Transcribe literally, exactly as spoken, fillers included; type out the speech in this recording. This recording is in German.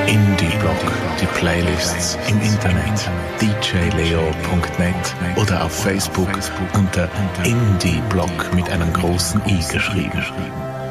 Indie-Blog, die Playlists im Internet, d j leo punkt net oder auf Facebook unter Indie-Blog mit einem großen I geschrieben.